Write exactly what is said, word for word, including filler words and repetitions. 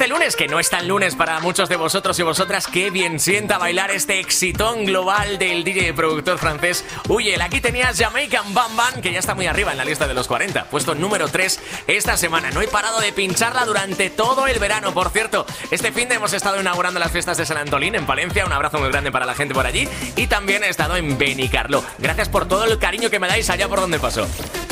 lunes, que no es tan lunes para muchos de vosotros y vosotras. Qué bien sienta bailar este exitón global del D J y productor francés Uyel. Aquí tenías Jamaican Bam Bam, que ya está muy arriba en la lista de los cuarenta, puesto número tres esta semana. No he parado de pincharla durante todo el verano. Por cierto, este fin de hemos estado inaugurando las fiestas de San Antolín en Palencia. Un abrazo muy grande para la gente por allí. Y también he estado en Benicarló. Gracias por todo el cariño que me dais allá por donde paso.